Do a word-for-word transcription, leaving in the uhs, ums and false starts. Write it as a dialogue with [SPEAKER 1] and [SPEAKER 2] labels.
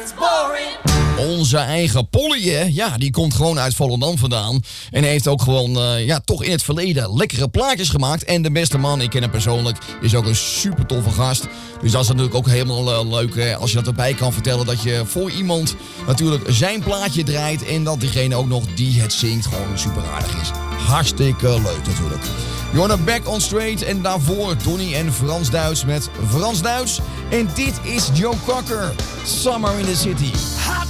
[SPEAKER 1] Onze eigen Polly, hè? Ja, die komt gewoon uit Volendam vandaan. En heeft ook gewoon, uh, ja, toch in het verleden lekkere plaatjes gemaakt. En de beste man, ik ken hem persoonlijk, is ook een super toffe gast. Dus dat is natuurlijk ook helemaal uh, leuk, hè? Als je dat erbij kan vertellen. Dat je voor iemand natuurlijk zijn plaatje draait. En dat diegene ook nog die het zingt gewoon super aardig is. Hartstikke leuk natuurlijk. You're back on straight. En daarvoor Donny en Frans Duits met Frans Duits. En dit is Joe Cocker, Summer in the City.
[SPEAKER 2] Hot